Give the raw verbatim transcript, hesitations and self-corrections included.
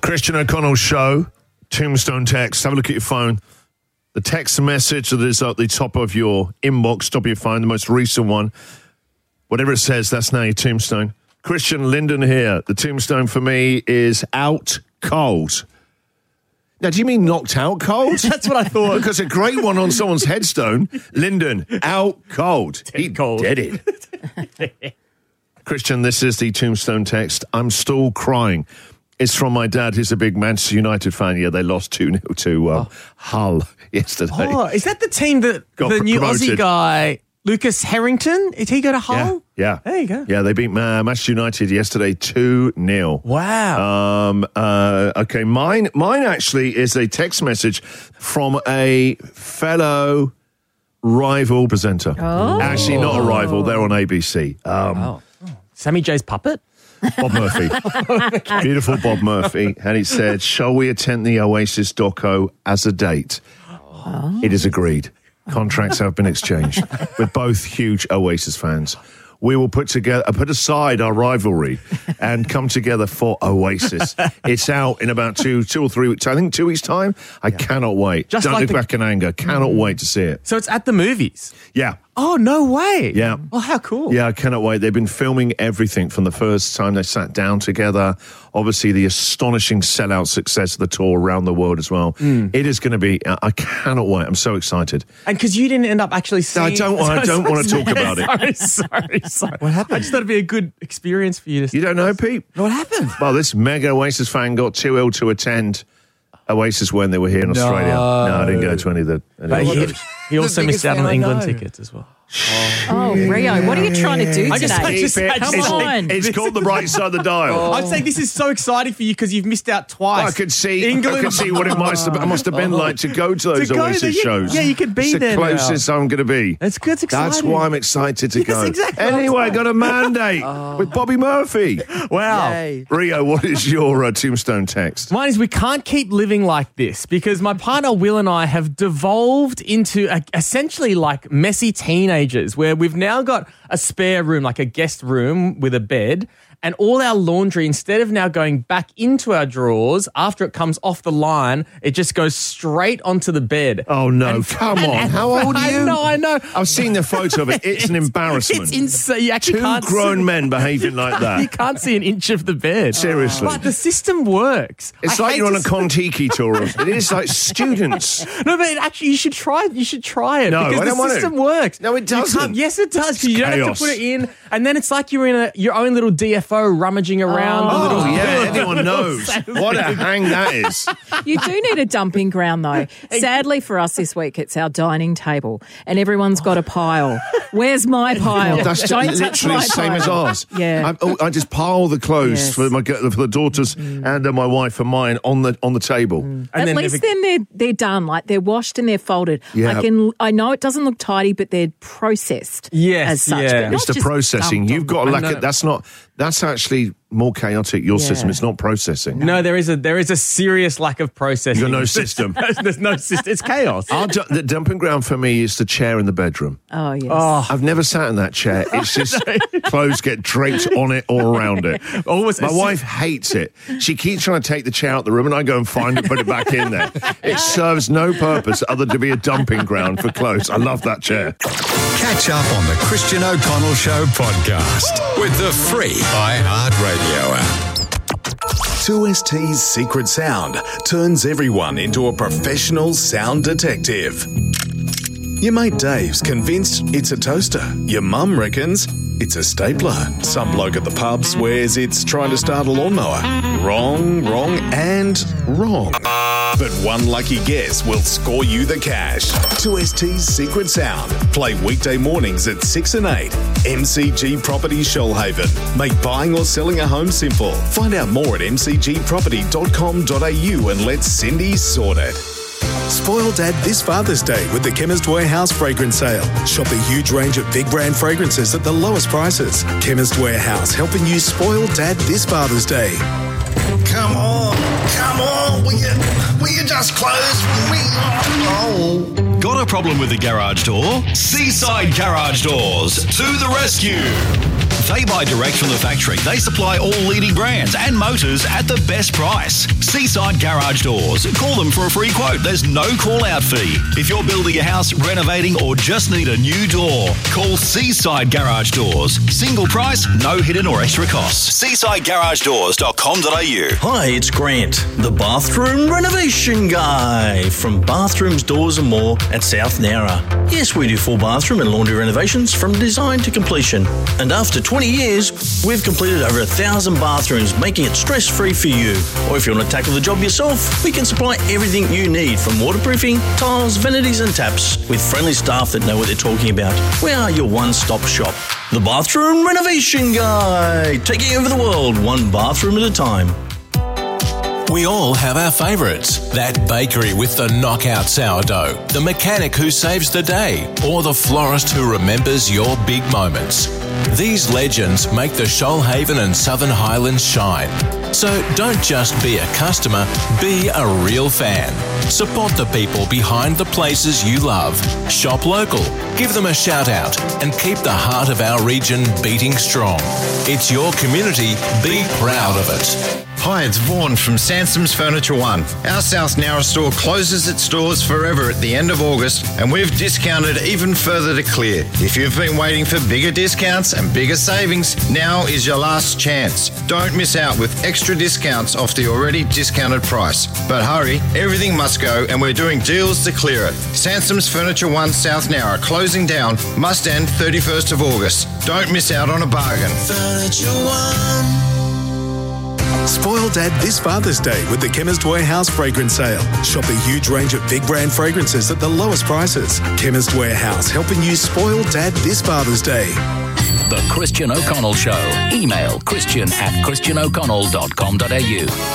Christian O'Connell Show, Tombstone text. Have a look at your phone. The text message that is at the top of your inbox, top of your phone, the most recent one. Whatever it says, that's now your tombstone. Christian Linden here. The tombstone for me is out cold. Now, do you mean knocked out cold? That's what I thought. Because a great one on someone's headstone, Linden, out cold. Dead he cold. did it. Christian, this is the tombstone text. I'm still crying. It's from my dad, who's a big Manchester United fan. Yeah, they lost two nil to um, oh. Hull yesterday. Oh, is that the team that Got the new promoted. Aussie guy, Lucas Harrington, did he go to Hull? Yeah, yeah. There you go. Yeah, they beat uh, Manchester United yesterday two nil. Wow. Um, uh, okay, mine, mine actually is a text message from a fellow rival presenter. Oh. Actually, not a rival. They're on A B C. Um, Oh. Sammy J's puppet? Bob Murphy. Beautiful Bob Murphy. And he said, shall we attend the Oasis doco as a date? Oh. It is agreed. Contracts have been exchanged. We're both huge Oasis fans. We will put together, put aside our rivalry and come together for Oasis. It's out in about two, two or three weeks. I think two weeks' time. I yeah. cannot wait. Just Don't like look the... back in anger. Cannot mm. wait to see it. So it's at the movies? Yeah. Oh, no way. Yeah. Oh, how cool. Yeah, I cannot wait. They've been filming everything from the first time they sat down together. Obviously, the astonishing sellout success of the tour around the world as well. Mm. It is going to be, I cannot wait. I'm so excited. And because you didn't end up actually seeing... No, I don't, I don't want to talk about it. Sorry, sorry, sorry. What happened? I just thought it'd be a good experience for you to... You don't know, Pete? What happened? Well, this mega Oasis fan got too ill to attend Oasis when they were here in no. Australia. No, I didn't go to any of the... Any but of he, those. he also missed out on the England tickets as well. Oh, oh Rio, what are you trying to do I just, today? I just, I just, Come it's, on. It's called the right side of the dial. Oh. I'm saying this is so exciting for you because you've missed out twice. Well, I could see England. I could see what it must have, must have been like to go to those to go Oasis there, shows. Yeah, you could be it's there the closest now. I'm going to be. It's good, it's exciting. That's why I'm excited to yes, go. Exactly anyway, I got a mandate oh. with Bobby Murphy. Wow. Yay. Rio, what is your uh, tombstone text? Mine is we can't keep living like this because my partner Will and I have devolved into a, essentially like messy teenagers where we've now got a spare room, like a guest room with a bed, and all our laundry, instead of now going back into our drawers, after it comes off the line, it just goes straight onto the bed. Oh, no. And, Come and, on. and, How old are you? I know, I know. I've seen the photo of it. It's an embarrassment. It's insane. You actually Two can't grown see. men behaving like that. You can't see an inch of the bed. Seriously. But the system works. It's I like hate you're on to a say- Kon-Tiki tour. It is like students. No, but it actually, you should try it. You should try it. No, because I don't the want system to. works. No, it You doesn't. can't- Yes, it does. You don't chaos. have to put it in. And then it's like you're in a, your own little D F O rummaging around. Oh, the little, yeah, the everyone little knows. sand- What a hang that is. You do need a dumping ground, though. Sadly for us this week, it's our dining table, and everyone's got a pile. Where's my pile? That's just Don't touch literally my the same pile. as ours. Yeah. I, oh, I just pile the clothes Yes. for my for the daughters Mm. and uh, my wife and mine on the on the table. And At then least never- then they're they're done. Like they're washed and they're folded. Yeah. I can. I know it doesn't look tidy, but they're processed. Yes, as such. yeah. But not It's the just processing. dumped You've on got to I like know. it. That's not. That's actually more chaotic. Your Yeah. system. It's not processing. No, there is a there is a serious lack of processing. You've got no system. There's, there's no system. It's chaos. Our du- the dumping ground for me is the chair in the bedroom. Oh yes. Oh, I've never sat in that chair. It's just clothes get draped on it or around it. always. My wife hates it. She keeps trying to take the chair out the room and I go and find it, put it back in there. It serves no purpose other than to be a dumping ground for clothes. I love that chair. Catch up on the Christian O'Connell Show podcast with the free iHeartRadio app. two S T's secret sound turns everyone into a professional sound detective. Your mate Dave's convinced it's a toaster. Your mum reckons it's a stapler. Some bloke at the pub swears it's trying to start a lawnmower. Wrong, wrong, and wrong. But one lucky guess will score you the cash. two S T's Secret Sound. Play weekday mornings at six and eight. M C G Properties Shoalhaven. Make buying or selling a home simple. Find out more at m c g property dot com dot a u and let Cindy sort it. Spoil Dad this Father's Day with the Chemist Warehouse Fragrance Sale. Shop a huge range of big brand fragrances at the lowest prices. Chemist Warehouse, helping you spoil Dad this Father's Day. Come on, come on, will you, will you just close for me? Oh. Got a problem with the garage door? Seaside Garage Doors to the rescue. They buy direct from the factory. They supply all leading brands and motors at the best price. Seaside Garage Doors. Call them for a free quote. There's no call-out fee. If you're building a house, renovating, or just need a new door, call Seaside Garage Doors. Single price, no hidden or extra costs. seaside garage doors dot com dot a u. Hi, it's Grant, the bathroom renovation guy from Bathrooms, Doors and More at South Nowra. Yes, we do full bathroom and laundry renovations from design to completion. And after twenty years, we've completed over a thousand bathrooms, making it stress-free for you. Or if you want to tackle the job yourself, we can supply everything you need from waterproofing, tiles, vanities and taps with friendly staff that know what they're talking about. We are your one-stop shop. The Bathroom Renovation Guy, taking over the world one bathroom at a time. We all have our favourites. That bakery with the knockout sourdough, the mechanic who saves the day, or the florist who remembers your big moments. These legends make the Shoalhaven and Southern Highlands shine. So don't just be a customer, be a real fan. Support the people behind the places you love. Shop local, give them a shout out, and keep the heart of our region beating strong. It's your community, be proud of it. Hi, it's Vaughan from Sansom's Furniture One. Our South Nowra store closes its doors forever at the end of August, and we've discounted even further to clear. If you've been waiting for bigger discounts and bigger savings, now is your last chance. Don't miss out with extra discounts off the already discounted price. But hurry, everything must go, and we're doing deals to clear it. Sansom's Furniture One South Nowra closing down, must end thirty-first of August. Don't miss out on a bargain. Furniture One. Spoil Dad this Father's Day with the Chemist Warehouse fragrance sale. Shop a huge range of big brand fragrances at the lowest prices. Chemist Warehouse, helping you spoil Dad this Father's Day. The Christian O'Connell Show. Email christian at christian o'connell dot com dot a u.